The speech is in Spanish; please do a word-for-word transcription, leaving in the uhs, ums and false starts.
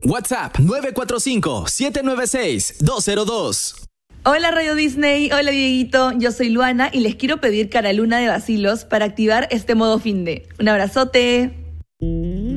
WhatsApp nueve cuatro cinco, siete nueve seis, dos cero dos. Hola Radio Disney, hola Dieguito, yo soy Luana y les quiero pedir Cara Luna de Bacilos para activar este modo finde. Un abrazote.